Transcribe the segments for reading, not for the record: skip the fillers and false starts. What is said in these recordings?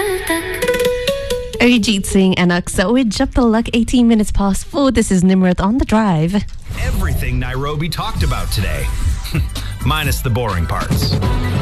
Arijit Singh and Aksa with Jab Talak, 18 minutes past 4. This is Nimrat on the drive. Everything Nairobi talked about today, minus the boring parts.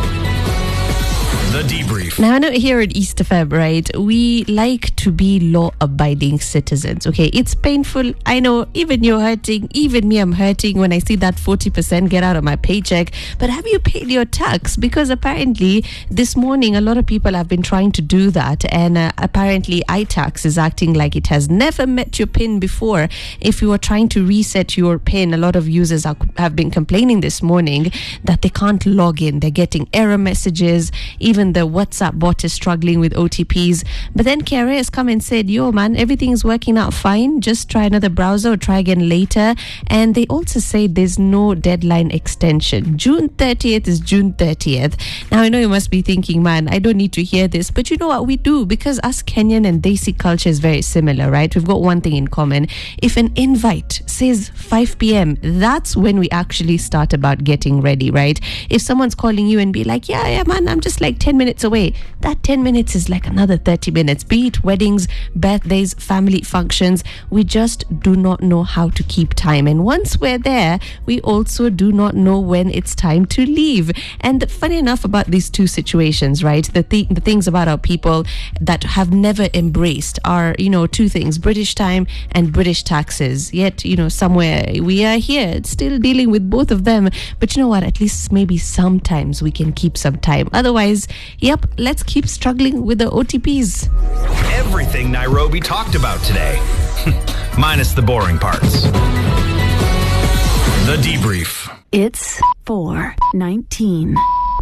The debrief. Now, I know here at East Feb, right, we like to be law-abiding citizens, okay? It's painful. I know, even you're hurting. Even me, I'm hurting when I see that 40% get out of my paycheck. But have you paid your tax? Because apparently, this morning, a lot of people have been trying to do that. And apparently, iTax is acting like it has never met your PIN before. If you are trying to reset your PIN, a lot of users have been complaining this morning that they can't log in. They're getting error messages. Even the WhatsApp bot is struggling with OTPs. But then KRA has come and said, yo man, everything is working out fine. Just try another browser or try again later. And they also say there's no deadline extension. June 30th is June 30th. Now I know you must be thinking, man, I don't need to hear this. But you know what we do? Because us Kenyan and Desi culture is very similar, right? We've got one thing in common. If an invite says 5 p.m., that's when we actually start about getting ready, right? If someone's calling you and be like, yeah man, I'm just like 10 minutes away, that 10 minutes is like another 30 minutes. Be it weddings, birthdays, family functions, we just do not know how to keep time. And once we're there, we also do not know when it's time to leave. And funny enough about these two situations, right? The things about our people that have never embraced are, two things: British time and British taxes. Yet, somewhere we are here still dealing with both of them. But you know what? At least maybe sometimes we can keep some time. Otherwise, yep, let's keep struggling with the OTPs. Everything Nairobi talked about today, minus the boring parts. The debrief. It's 4:19.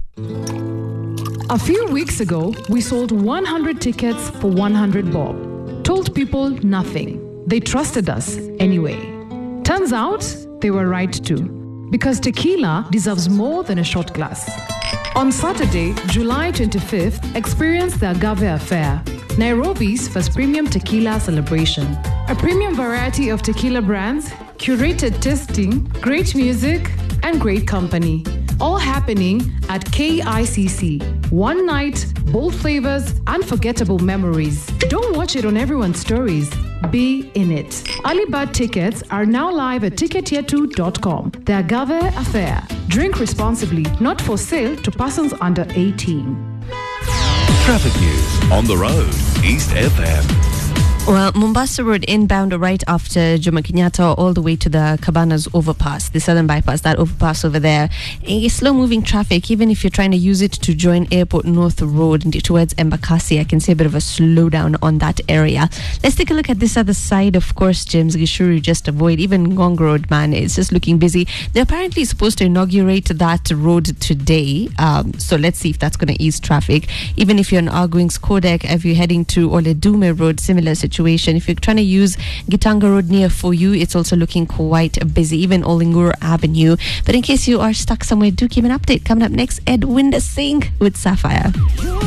A few weeks ago, we sold 100 tickets for 100 bob. Told people nothing. They trusted us anyway. Turns out, they were right too. Because tequila deserves more than a shot glass. On Saturday, July 25th, experience the Agave Affair, Nairobi's first premium tequila celebration. A premium variety of tequila brands, curated tasting, great music, and great company. All happening at KICC. One night, bold flavors, unforgettable memories. Don't watch it on everyone's stories. Be in it. Early bird tickets are now live at ticketyetu.com. The Agave Affair. Drink responsibly. Not for sale to persons under 18. Traffic news on the road. East FM. Well, Mombasa Road inbound right after Jomo Kenyatta all the way to the Cabanas overpass, the southern bypass, that overpass over there. A slow-moving traffic, even if you're trying to use it to join Airport North Road towards Embakasi. I can see a bit of a slowdown on that area. Let's take a look at this other side. Of course, James Gishuru, just avoid. Even Ngong Road, man, it's just looking busy. They're apparently supposed to inaugurate that road today. So let's see if that's going to ease traffic. Even if you're on Arguings Kodek, if you're heading to Oledume Road, similar situation. If you're trying to use Gitanga Road near for you, it's also looking quite busy, even Olinguru Avenue. But in case you are stuck somewhere, do keep an update. Coming up next, Edwinder Singh with Sapphire.